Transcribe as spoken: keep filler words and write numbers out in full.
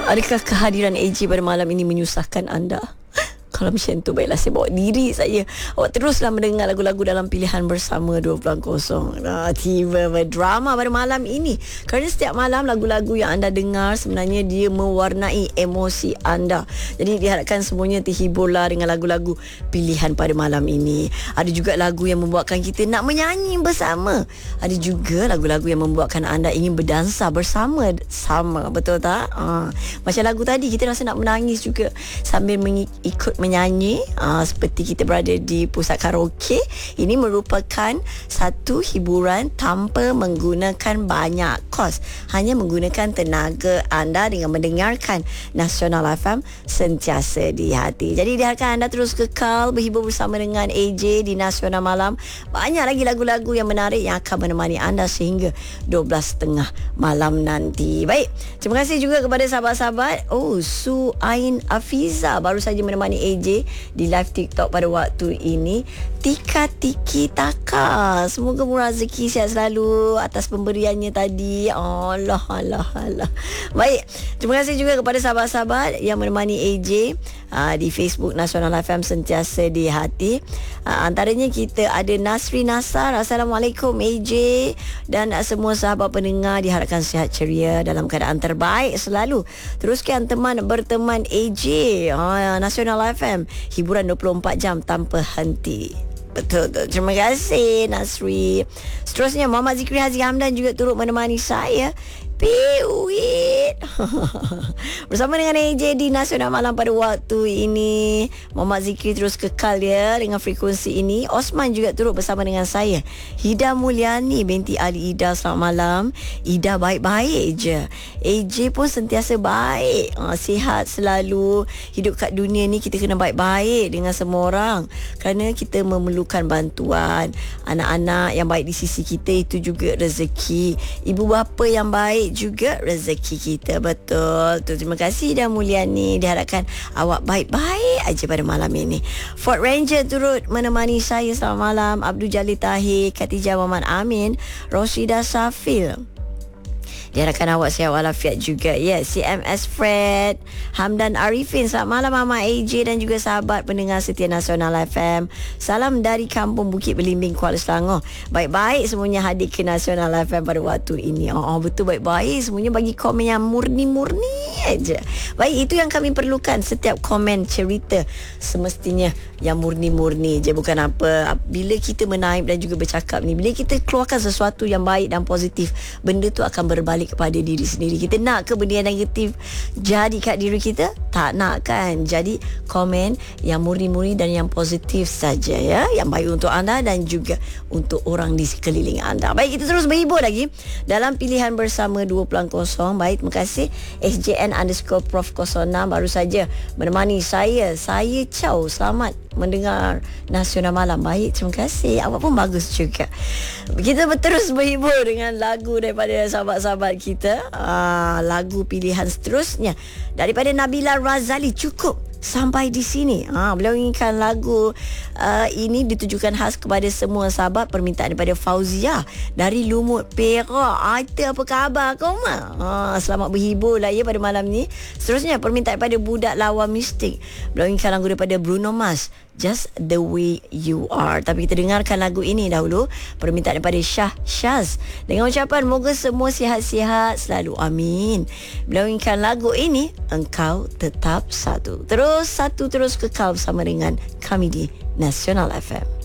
Adakah kehadiran A J pada malam ini menyusahkan anda? Kalau macam tu, baiklah saya bawa diri saya. Awak teruslah mendengar lagu-lagu dalam pilihan bersama dua kosong. Nah, tiba berdrama pada malam ini. Kerana setiap malam lagu-lagu yang anda dengar sebenarnya dia mewarnai emosi anda. Jadi diharapkan semuanya terhiburlah dengan lagu-lagu pilihan pada malam ini. Ada juga lagu yang membuatkan kita nak menyanyi bersama. Ada juga lagu-lagu yang membuatkan anda ingin berdansa bersama. Sama, betul tak? Ha. Macam lagu tadi, kita rasa nak menangis juga sambil mengikut menyanyi, uh, seperti kita berada di pusat karaoke. Ini merupakan satu hiburan tanpa menggunakan banyak kos, hanya menggunakan tenaga anda dengan mendengarkan Nasional F M sentiasa di hati. Jadi diharapkan anda terus kekal berhibur bersama dengan A J di Nasional Malam. Banyak lagi lagu-lagu yang menarik yang akan menemani anda sehingga dua belas tiga puluh malam nanti. Baik, terima kasih juga kepada sahabat-sahabat. Oh, Su Ain Afiza baru saja menemani A J di live TikTok pada waktu ini. Tika Tiki Taka, semoga murah rezeki, sihat selalu atas pemberiannya tadi. Allah Allah Allah. Baik, terima kasih juga kepada sahabat-sahabat yang menemani A J uh, di Facebook Nasional F M sentiasa di hati. Uh, antaranya kita ada Nasri Nasar. Assalamualaikum A J dan uh, semua sahabat pendengar, diharapkan sihat ceria dalam keadaan terbaik selalu. Teruskan teman berteman A J uh, Nasional F M, hiburan dua puluh empat jam tanpa henti. Betul, betul. Terima kasih Nasri. Seterusnya Muhammad Zikri Hazi Hamdan juga turut menemani saya. Piwit bersama dengan A J di Nasional Malam pada waktu ini. Muhammad Zikri terus kekal ya dengan frekuensi ini. Osman juga turut bersama dengan saya. Hida Mulyani binti Ali Ida, selamat malam. Ida baik-baik je. A J pun sentiasa baik, ha, sihat selalu. Hidup kat dunia ni kita kena baik-baik dengan semua orang, kerana kita memerlukan bantuan. Anak-anak yang baik di sisi kita itu juga rezeki. Ibu bapa yang baik juga rezeki kita. Betul tu. Terima kasih Ida Mulyani. Diharapkan awak baik-baik aja pada malam ini. Ford Ranger turut menemani saya, selamat malam. Abdul Jalil Tahir, Khatijah Muhammad Amin, Roshida Safil. Diharapkan awak sihat walafiat juga. Ya, yeah, C M S Fred, Hamdan Arifin, selamat malam Mama A J dan juga sahabat pendengar setia Nasional F M. Salam dari Kampung Bukit Belimbing, Kuala Selangor. Baik-baik semuanya hadir ke Nasional F M pada waktu ini. Oh, oh betul, baik-baik semuanya bagi komen yang murni-murni aja. Baik, itu yang kami perlukan. Setiap komen cerita semestinya yang murni-murni je, bukan apa. Bila kita menaip dan juga bercakap ni, bila kita keluarkan sesuatu yang baik dan positif, benda tu akan berbalik kepada diri sendiri. Kita nak ke benda yang negatif jadi kat diri kita? Tak nak kan? Jadi komen yang murni-murni dan yang positif saja ya, yang baik untuk anda dan juga untuk orang di sekeliling anda. Baik, kita terus berhibur lagi dalam pilihan bersama dua kosong. Baik, terima kasih S J N underscore Prof kosong enam baru saja menemani saya. Saya Chow, selamat mendengar Nasional Malam. Baik, terima kasih. Awak pun bagus juga. Kita terus berhibur dengan lagu daripada sahabat-sahabat kita. Aa, lagu pilihan seterusnya daripada Nabila Razali. Cukup sampai di sini. Ha, beliau inginkan lagu uh, ini ditujukan khas kepada semua sahabat. Permintaan daripada Fauzia dari Lumut Perak. Aita, apa khabar kau mah? Ha, selamat berhibur lah ya pada malam ni. Seterusnya permintaan daripada Budak Lawa Mistik. Beliau inginkan lagu daripada Bruno Mars, Just the Way You Are. Tapi kita dengarkan lagu ini dahulu. Permintaan daripada Syah Syaz dengan ucapan moga semua sihat-sihat selalu, amin. Beliau inginkan lagu ini, Engkau Tetap Satu. Terus satu terus kekal bersama dengan kami di Nasional F M.